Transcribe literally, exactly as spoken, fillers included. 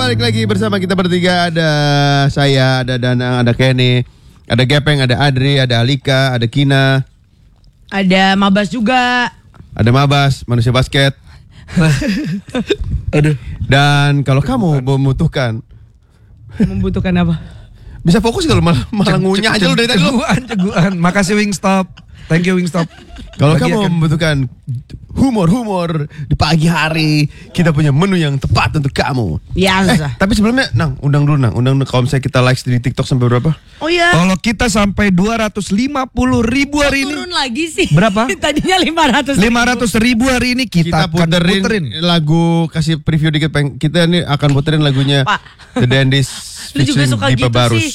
balik lagi bersama kita bertiga. Ada saya, ada Danang, ada Kenny, ada Gepeng, ada Adri, ada Alika, ada Kina, ada Mabas juga, ada Mabas, manusia basket. Aduh. Dan kalau kamu membutuhkan membutuhkan apa? bisa fokus kalau malah, malah ngunyah aja lu dari tadi lu. Ceguan, ceguan. Makasih Wingstop. Thank you Wingstop. Kalau Bagi kamu akan- membutuhkan humor-humor di pagi hari, kita punya menu yang tepat untuk kamu. Ya, Eh, susah. tapi sebelumnya, Nang, undang dulu Nang. Undang kalau misalnya kita likes di TikTok sampai berapa? Oh ya. Kalau kita sampai dua ratus lima puluh ribu hari ini. Turun lagi sih. Berapa? Tadinya lima ratus. lima ratus ribu hari ini kita, Kita, akan puterin, puterin. lagu, kasih preview dikit Peng. Kita ini akan puterin lagunya Pak. The Dandies Lu juga featuring suka Dipa gitu Barus. sih.